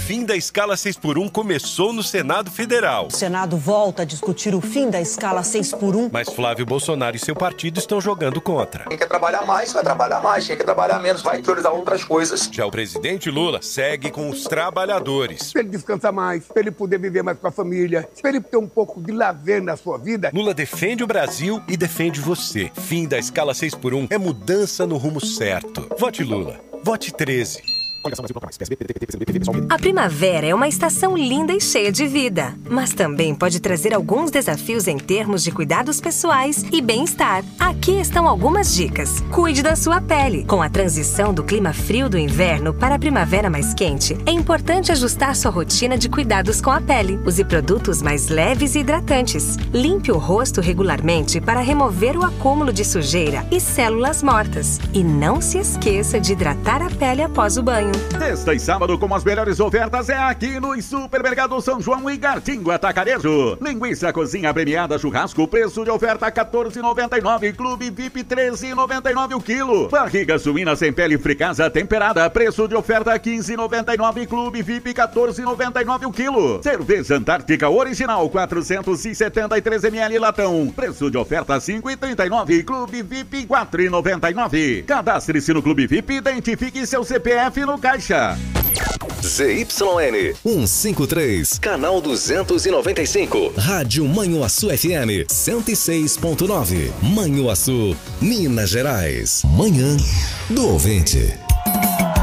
fim da escala 6x1 começou no Senado Federal. O Senado volta a discutir o fim da escala 6x1. Mas Flávio Bolsonaro e seu partido estão jogando contra. Quem quer trabalhar mais, vai trabalhar mais. Quem quer trabalhar menos, vai priorizar outras coisas. Já o presidente Lula segue com os trabalhadores. Para ele descansar mais, para ele poder viver mais com a família, para ele ter um pouco de lazer na sua vida. Lula defende o Brasil e defende você. Fim da escala 6x1 é mudança no rumo certo. Vote Lula. Vote 13. A primavera é uma estação linda e cheia de vida, mas também pode trazer alguns desafios em termos de cuidados pessoais e bem-estar. Aqui estão algumas dicas. Cuide da sua pele. Com a transição do clima frio do inverno para a primavera mais quente, é importante ajustar sua rotina de cuidados com a pele. Use produtos mais leves e hidratantes. Limpe o rosto regularmente para remover o acúmulo de sujeira e células mortas. E não se esqueça de hidratar a pele após o banho. Sexta e sábado com as melhores ofertas é aqui no Supermercado São João e Gartinho Atacarejo. Linguiça cozinha premiada churrasco, preço de oferta R$14,99. Clube VIP R$13,99 o quilo. Barriga suína sem pele fricasa temperada, preço de oferta R$15,99. Clube VIP R$14,99 o quilo. Cerveja Antártica original 473 ml latão, preço de oferta R$5,39. Clube VIP R$4,99. Cadastre-se no Clube VIP e identifique seu CPF no caixa. ZYN 153, canal 295, Rádio Manhuaçu FM 106.9, Manhuaçu, Minas Gerais. Manhã do ouvinte.